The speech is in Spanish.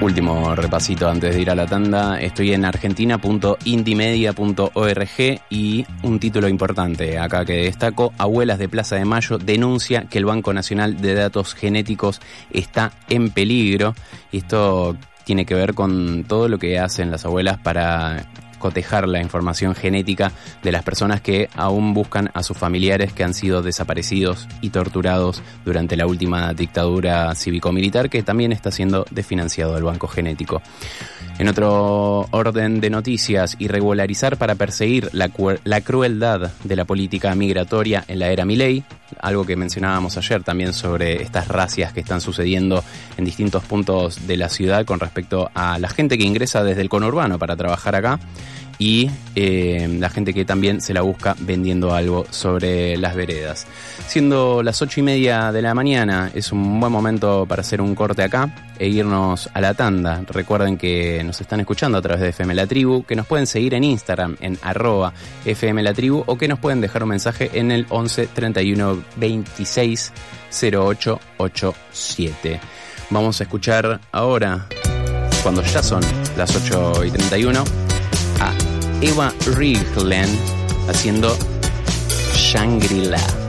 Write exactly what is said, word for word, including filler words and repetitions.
Último repasito antes de ir a la tanda. Estoy en argentina punto indimedia punto org y un título importante acá que destaco: Abuelas de Plaza de Mayo denuncia que el Banco Nacional de Datos Genéticos está en peligro. Y esto tiene que ver con todo lo que hacen las abuelas para cotejar la información genética de las personas que aún buscan a sus familiares que han sido desaparecidos y torturados durante la última dictadura cívico-militar, que también está siendo desfinanciado el Banco Genético. En otro orden de noticias, irregularizar para perseguir la, cu- la crueldad de la política migratoria en la era Milei, algo que mencionábamos ayer también sobre estas racias que están sucediendo en distintos puntos de la ciudad con respecto a la gente que ingresa desde el conurbano para trabajar acá y eh, la gente que también se la busca vendiendo algo sobre las veredas. Siendo las ocho y media de la mañana, es un buen momento para hacer un corte acá e irnos a la tanda. Recuerden que nos están escuchando a través de F M La Tribu, que nos pueden seguir en Instagram en arroba F M La Tribu o que nos pueden dejar un mensaje en el once treinta y uno veintiséis cero ocho ochenta y siete. Vamos a escuchar ahora, cuando ya son las ocho y treinta y uno, a Eva Rigland haciendo Shangri-La.